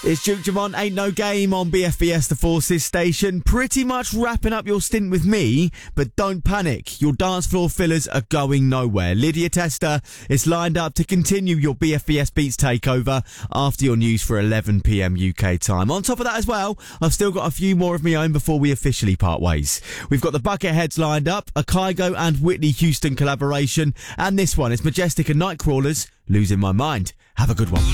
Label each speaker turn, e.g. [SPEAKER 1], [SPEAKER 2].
[SPEAKER 1] It's Duke Jamont, Ain't No Game on BFBS The Forces station. Pretty much wrapping up your stint with me, but don't panic. Your dance floor fillers are going nowhere. Lydia Tester is lined up to continue your BFBS Beats takeover after your news for 11 p.m. UK time. On top of that as well, I've still got a few more of my own before we officially part ways. We've got the Bucketheads lined up, a Kygo and Whitney Houston collaboration, and this one is Majestic and Nightcrawlers, Losing My Mind. Have a good one.